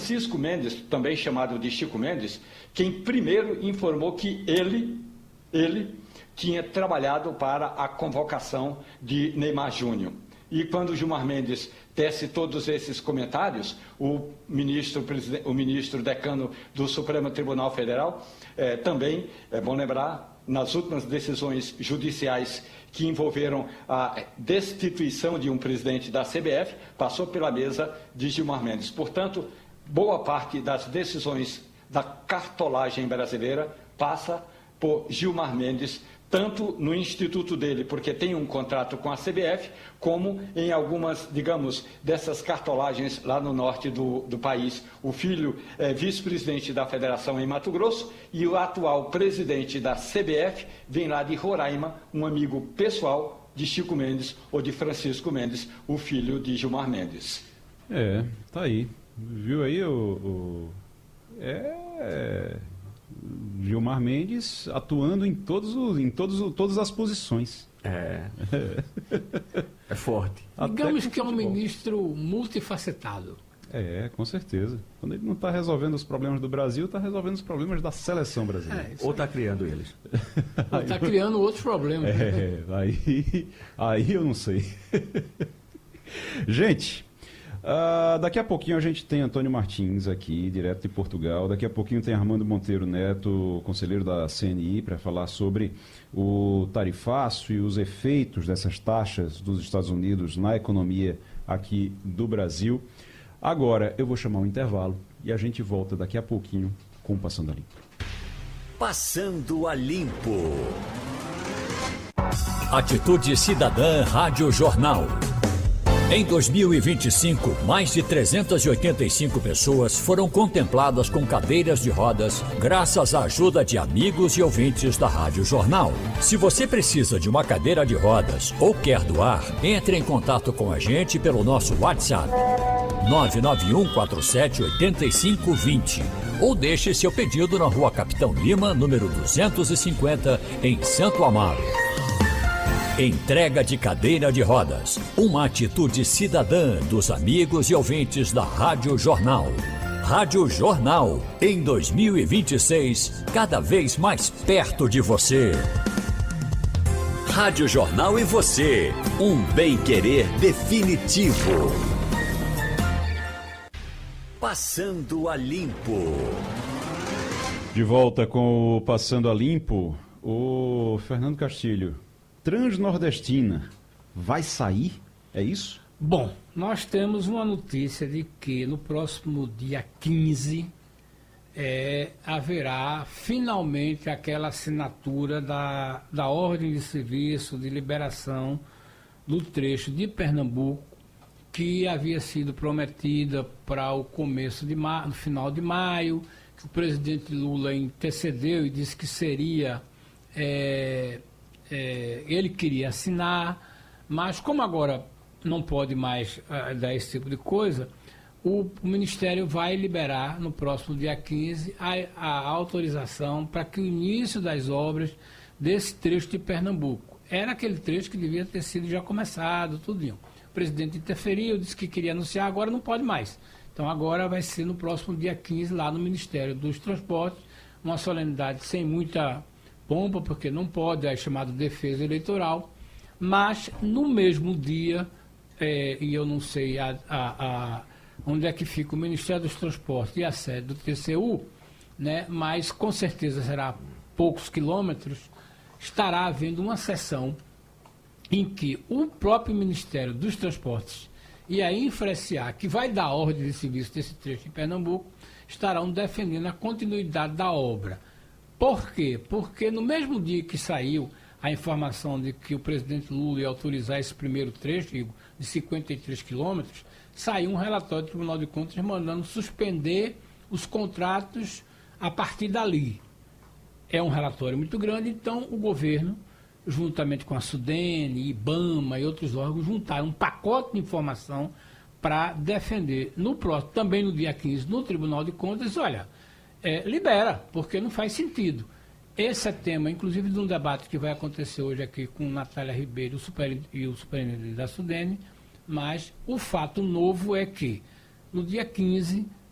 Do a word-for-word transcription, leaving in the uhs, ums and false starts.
Francisco Mendes, também chamado de Chico Mendes, quem primeiro informou que ele, ele tinha trabalhado para a convocação de Neymar Júnior. E quando Gilmar Mendes tece todos esses comentários, o ministro, o ministro decano do Supremo Tribunal Federal, eh, também, é bom lembrar, nas últimas decisões judiciais que envolveram a destituição de um presidente da C B F, passou pela mesa de Gilmar Mendes. Portanto, boa parte das decisões da cartolagem brasileira passa por Gilmar Mendes, tanto no instituto dele, porque tem um contrato com a C B F, como em algumas, digamos, dessas cartolagens lá no norte do, do país. O filho é vice-presidente da federação em Mato Grosso e o atual presidente da C B F vem lá de Roraima, um amigo pessoal de Chico Mendes ou de Francisco Mendes, o filho de Gilmar Mendes. É, tá aí. Viu aí o... o... É... Gilmar Mendes atuando em, todos os, em todos, todas as posições. É. É forte. Digamos que é um ministro multifacetado. É, com certeza. Quando ele não está resolvendo os problemas do Brasil, está resolvendo os problemas da seleção brasileira. É, ou está criando eles. Ou está criando outros problemas. É, aí, aí eu não sei. Gente... Uh, daqui a pouquinho a gente tem Antônio Martins aqui, direto de Portugal. Daqui a pouquinho tem Armando Monteiro Neto, conselheiro da C N I, para falar sobre o tarifaço e os efeitos dessas taxas dos Estados Unidos na economia aqui do Brasil. Agora eu vou chamar um intervalo e a gente volta daqui a pouquinho com o Passando a Limpo. Passando a Limpo. Atitude Cidadã Rádio Jornal. Em dois mil e vinte e cinco, mais de trezentas e oitenta e cinco pessoas foram contempladas com cadeiras de rodas graças à ajuda de amigos e ouvintes da Rádio Jornal. Se você precisa de uma cadeira de rodas ou quer doar, entre em contato com a gente pelo nosso WhatsApp nove nove um quatro sete oito cinco dois zero ou deixe seu pedido na Rua Capitão Lima, número duzentos e cinquenta, em Santo Amaro. Entrega de cadeira de rodas, uma atitude cidadã dos amigos e ouvintes da Rádio Jornal. Rádio Jornal, em dois mil e vinte e seis, cada vez mais perto de você. Rádio Jornal e você, um bem-querer definitivo. Passando a Limpo. De volta com o Passando a Limpo, o Fernando Castilho. Transnordestina vai sair? É isso? Bom, nós temos uma notícia de que no próximo dia quinze é, haverá finalmente aquela assinatura da, da ordem de serviço de liberação do trecho de Pernambuco que havia sido prometida para o começo de maio, no final de maio, que o presidente Lula antecedeu e disse que seria... É, É, ele queria assinar, mas como agora não pode mais uh, dar esse tipo de coisa, o, o Ministério vai liberar no próximo dia quinze a, a autorização para que o início das obras desse trecho de Pernambuco. Era aquele trecho que devia ter sido já começado, tudinho. O presidente interferiu, disse que queria anunciar, agora não pode mais. Então agora vai ser no próximo dia quinze lá no Ministério dos Transportes, uma solenidade sem muita... pompa, porque não pode, é chamado defesa eleitoral, mas no mesmo dia, é, e eu não sei a, a, a, onde é que fica o Ministério dos Transportes e a sede do T C U, né, mas com certeza será poucos quilômetros, estará havendo uma sessão em que o próprio Ministério dos Transportes e a Infra-S A, que vai dar ordem de serviço desse trecho em Pernambuco, estarão defendendo a continuidade da obra. Por quê? Porque no mesmo dia que saiu a informação de que o presidente Lula ia autorizar esse primeiro trecho de cinquenta e três quilômetros, saiu um relatório do Tribunal de Contas mandando suspender os contratos a partir dali. É um relatório muito grande, então o governo, juntamente com a Sudene, IBAMA e outros órgãos, juntaram um pacote de informação para defender no próximo, também no dia quinze, no Tribunal de Contas, olha... É, libera, porque não faz sentido. Esse é tema, inclusive, de um debate que vai acontecer hoje aqui com Natália Ribeiro super, e o superintendente da Sudene, mas o fato novo é que, no dia quinze,